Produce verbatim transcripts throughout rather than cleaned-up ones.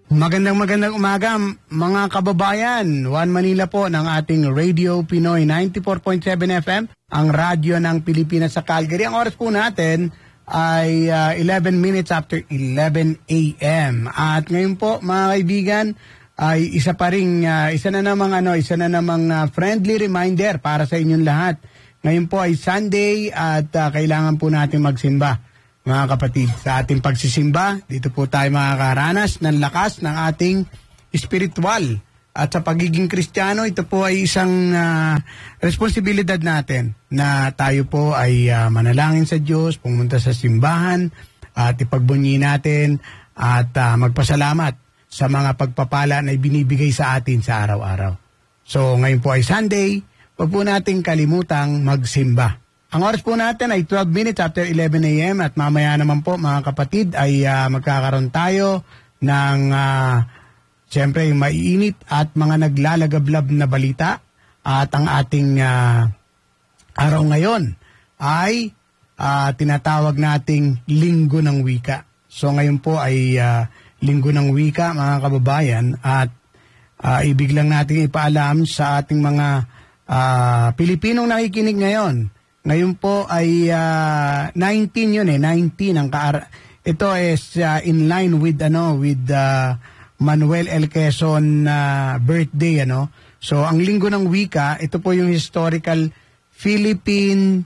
Magandang magandang umaga mga kababayan. One Manila po ng ating Radio Pinoy ninety-four point seven F M, ang radyo ng Pilipinas sa Calgary. Ang oras po natin ay uh, eleven minutes after eleven A M. At ngayon po mga kaibigan ay isa pa ring uh, isa na namang ano, isa na namang uh, friendly reminder para sa inyong lahat. Ngayon po ay Sunday at uh, kailangan po natin magsimba. Mga kapatid, sa ating pagsisimba, dito po tayo makakaranas ng lakas ng ating spiritual. At sa pagiging Kristiyano, ito po ay isang uh, responsibilidad natin na tayo po ay uh, manalangin sa Diyos, pumunta sa simbahan, at ipagbunyi natin at uh, magpasalamat sa mga pagpapala na ibinibigay sa atin sa araw-araw. So ngayon po ay Sunday, huwag po natin kalimutang magsimba. Ang oras po natin ay twelve minutes after eleven A M at mamaya naman po mga kapatid ay uh, magkakaroon tayo ng uh, siyempre maiinit at mga naglalagablab na balita. At ang ating uh, araw ngayon ay uh, tinatawag nating Linggo ng Wika. So ngayon po ay uh, Linggo ng Wika mga kababayan at uh, ibig lang natin ipaalam sa ating mga uh, Pilipinong nakikinig ngayon. Ngayon po ay uh, nineteen yun eh, nineteen ang kaara. Ito is uh, in line with ano with uh, Manuel L. Quezon uh, birthday ano. So ang Linggo ng Wika, ito po yung historical Philippine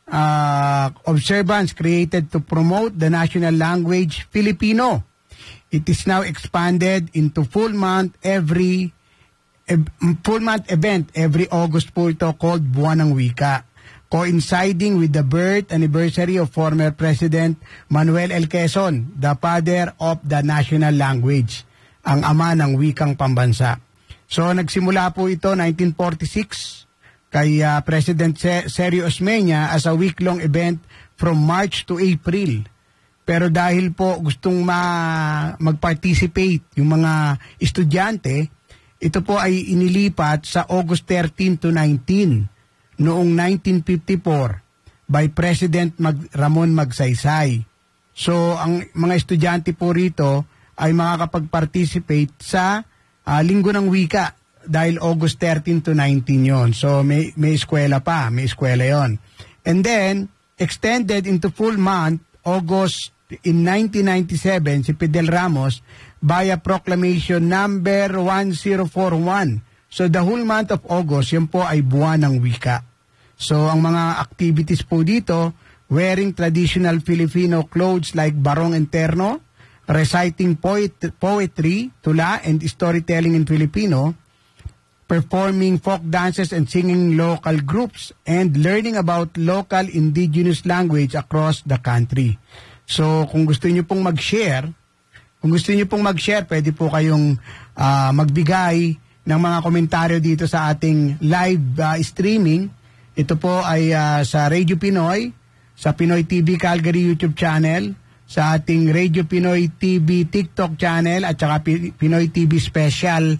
uh, observance created to promote the national language Filipino. It is now expanded into full month every e, full month event every August po ito called Buwan ng Wika, coinciding with the birth anniversary of former President Manuel L. Quezon, the father of the national language, ang ama ng wikang pambansa. So nagsimula po ito nineteen forty-six kay uh, President Sergio Osmeña as a week-long event from March to April. Pero dahil po gustong ma- mag-participate yung mga estudyante, ito po ay inilipat sa August thirteenth to nineteenth. Noong nineteen fifty-four by President Mag- Ramon Magsaysay. So ang mga estudyante po rito ay makakapag-participate sa uh, Linggo ng Wika dahil August thirteenth to nineteenth yon. So may may eskwela pa, may eskwela yon. And then extended into full month August in nineteen ninety-seven si Fidel Ramos via proclamation number one zero four one. So the whole month of August, yun po ay Buwan ng Wika. So ang mga activities po dito, wearing traditional Filipino clothes like barong and terno, reciting poet poetry, tula, and storytelling in Filipino, performing folk dances and singing local groups, and learning about local indigenous language across the country. So kung gusto niyo pong mag-share, kung gusto niyo pong mag-share, pwede po kayong uh, magbigay ng mga komentaryo dito sa ating live uh, streaming. Ito po ay uh, sa Radio Pinoy, sa Pinoy T V Calgary YouTube channel, sa ating Radio Pinoy T V TikTok channel, at saka P- Pinoy T V Special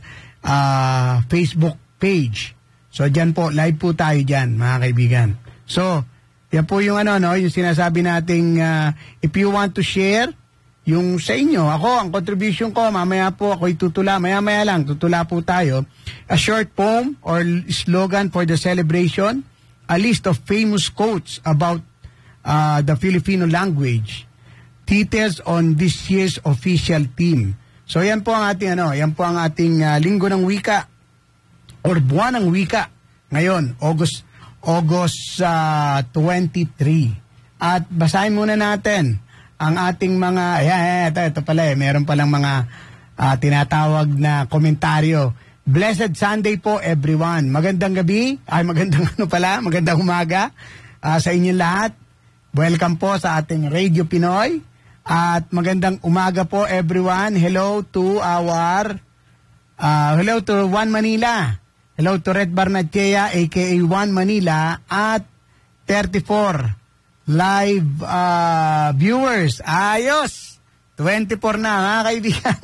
uh, Facebook page. So dyan po, live po tayo dyan mga kaibigan. So, yan po yung ano, no, yung sinasabi nating uh, if you want to share yung sa inyo, ako, ang contribution ko, mamaya po ako'y tutula, maya-maya lang, tutula po tayo. A short poem or slogan for the celebration, a list of famous quotes about uh, the Filipino language, details on this year's official theme. So yan po ang ating, ano, yan po ang ating uh, Linggo ng Wika, or Buwan ng Wika, ngayon, August, August uh, twenty-three. At basahin muna natin ang ating mga, ayan, ito, ito pala eh, meron palang mga uh, tinatawag na komentaryo. Blessed Sunday po everyone. Magandang gabi, ay magandang ano pala, magandang umaga uh, sa inyong lahat. Welcome po sa ating Radio Pinoy. At magandang umaga po everyone. Hello to our, uh, hello to One Manila. Hello to Red Barnachea, aka One Manila, at thirty-four. Live uh, viewers, ayos, twenty-four na mga kaibigan.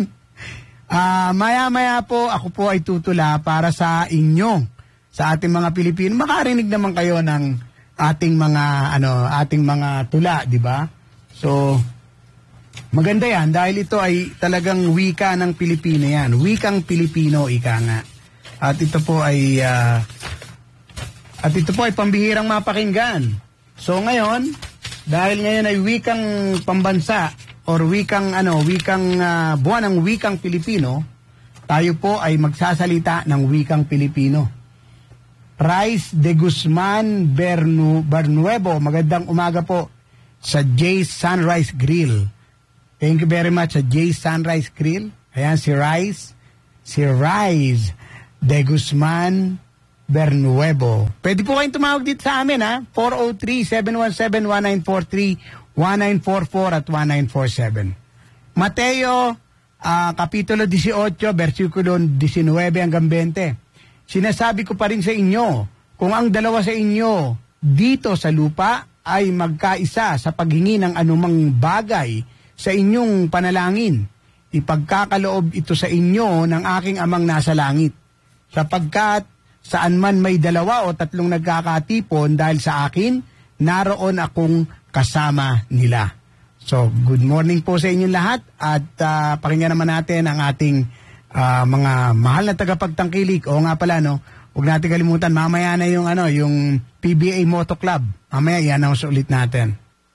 uh, maya-maya po, ako po ay tutula para sa inyo, sa ating mga Pilipino. Makarinig naman kayo ng ating mga, ano, ating mga tula, di ba? So, Maganda yan dahil ito ay talagang wika ng Pilipino yan. Wikang Pilipino, ika nga. At ito po ay uh, at ito po ay pambihirang mapakinggan. So ngayon, dahil ngayon ay wikang pambansa or wikang ano, wikang uh, buwan ng wikang Pilipino, tayo po ay magsasalita ng wikang Pilipino. Rice de Guzman Bernu, Bernuevo, magandang umaga po sa Jay's Sunrise Grill. Thank you very much sa Jay's Sunrise Grill. Ayan si Rice, si Rice de Guzman Bernuevo. Pwede po kayong tumawag dito sa amin, ha? four oh three, seven one seven, one nine four three, one nine four four at one nine four seven. Mateo, uh, Kapitulo eighteen, versikulo nineteen hanggang twenty. Sinasabi ko pa rin sa inyo, kung ang dalawa sa inyo dito sa lupa ay magkaisa sa paghingi ng anumang bagay sa inyong panalangin, ipagkakaloob ito sa inyo ng aking amang nasa langit. Sapagkat saan man may dalawa o tatlong nagkakatipon dahil sa akin, naroon akong kasama nila. So, good morning po sa inyong lahat at uh, pakinggan naman natin ang ating uh, mga mahal na tagapagtangkilik. O nga pala, no, huwag natin kalimutan, mamaya na yung, ano, yung P B A Moto Club. Mamaya, i-announce ulit natin.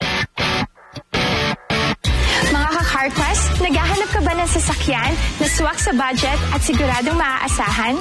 Mga ka-CarQuest, naghahanap ka ba ng sasakyan na swak sa budget at siguradong maaasahan?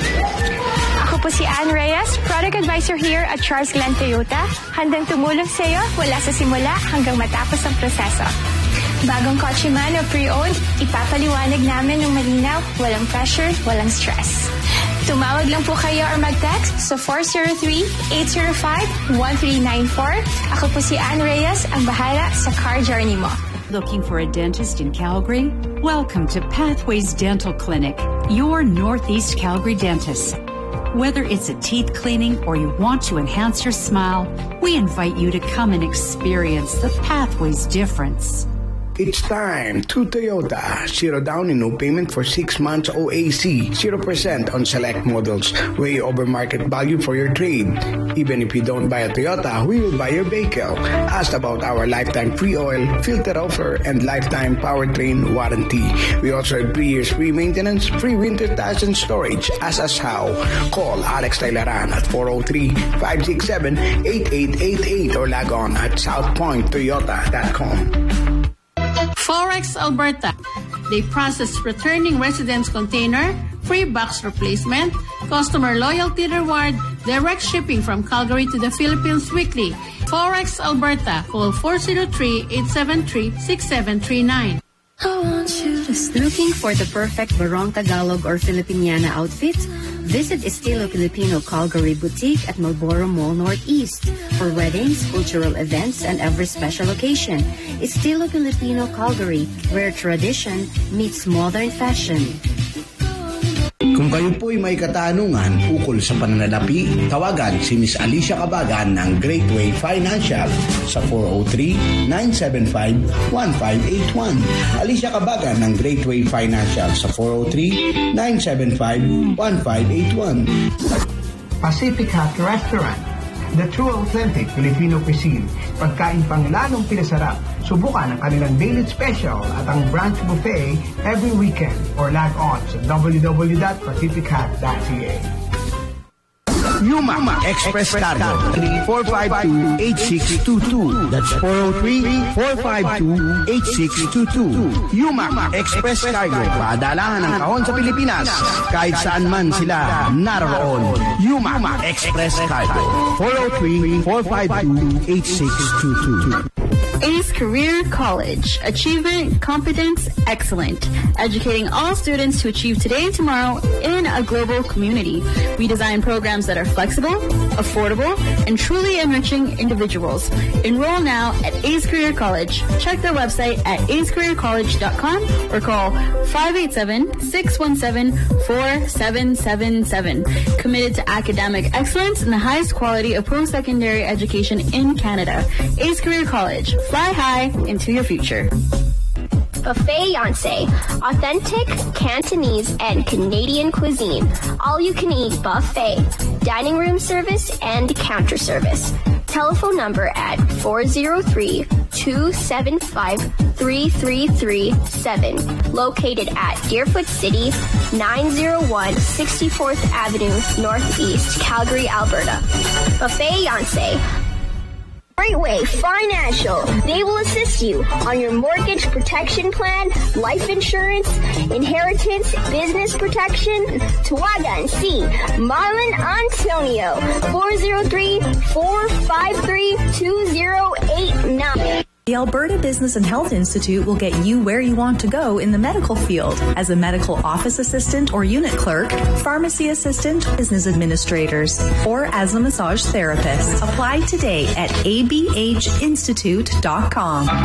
Ako po si Ann Reyes, Product Advisor here at Charles Glenn Toyota. Handang tumulong sa iyo mula sa simula hanggang matapos ang proseso. Bagong kotse man o pre-owned, ipapaliwanag namin ng malinaw, walang pressure, walang stress. Tumawag lang po kayo or mag-text sa four oh three, eight oh five, one three nine four. Ako po si Ann Reyes, ang bahala sa car journey mo. Looking for a dentist in Calgary? Welcome to Pathways Dental Clinic, your Northeast Calgary dentist. Whether it's a teeth cleaning or you want to enhance your smile, we invite you to come and experience the Pathways difference. It's time to Toyota. Zero down and no payment for six months O A C. Zero percent on select models. Way over market value for your trade. Even if you don't buy a Toyota, we will buy your vehicle. Ask about our lifetime free oil, filter offer, and lifetime powertrain warranty. We also have three years free maintenance, free winter tires and storage. Ask us how. Call Alex Tailaran at four oh three, five six seven, eight eight eight eight or log on at south point toyota dot com. Forex Alberta. They process returning residents container, free box replacement, customer loyalty reward, direct shipping from Calgary to the Philippines weekly. Forex Alberta. Call four oh three, eight seven three, six seven three nine. Looking for the perfect Barong Tagalog or Filipiniana outfit? Visit Estilo Filipino Calgary Boutique at Marlborough Mall Northeast for weddings, cultural events, and every special occasion. Estilo Filipino Calgary, where tradition meets modern fashion. Kung kayo po'y may katanungan ukol sa pananalapi, tawagan si Miss Alicia Cabagan ng Great Way Financial sa four oh three, nine seven five, one five eight one. Alicia Cabagan ng Great Way Financial sa four oh three, nine seven five, one five eight one. Pacific Hut Restaurant, the true authentic Filipino cuisine. Pagkain pang lalong pinasarap. Subukan ang kanilang daily special at ang brunch buffet every weekend or log on sa w w w dot pacific hut dot c a. Yuma Express Cargo four five two, eight six two two. That's four oh three, four five two, eight six two two. Yuma Express Cargo. Paadalahan ng kahon sa Pilipinas kahit saan man sila naroon. Yuma Express Cargo four oh three, four five two, eight six two two. Ace Career College. Achievement, competence, excellent. Educating all students to achieve today and tomorrow in a global community. We design programs that are flexible, affordable, and truly enriching individuals. Enroll now at Ace Career College. Check their website at ace career college dot com or call five eight seven, six one seven, four seven seven seven. Committed to academic excellence and the highest quality of post-secondary education in Canada. Ace Career College. Fly high into your future. Buffet Yonsei, authentic Cantonese and Canadian cuisine. All-you-can-eat buffet, dining room service, and counter service. Telephone number at four oh three, two seven five, three three three seven, located at Deerfoot City, nine oh one sixty-fourth Avenue Northeast, Calgary, Alberta. Buffet Yonsei. Greatway Financial. They will assist you on your mortgage protection plan, life insurance, inheritance, business protection. Tawagan C. Marlon Antonio. four oh three, four five three, two oh eight nine. The Alberta Business and Health Institute will get you where you want to go in the medical field as a medical office assistant or unit clerk, pharmacy assistant, business administrators, or as a massage therapist. Apply today at a b h institute dot com.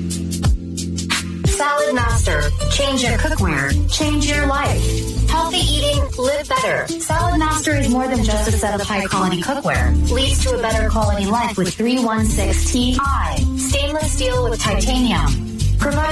Salad Master. Change your cookware. Change your life. Healthy eating, live better. Salad Master is more than just a set of high-quality cookware. Leads to a better quality life with three one six T I. Stainless steel with titanium. Provide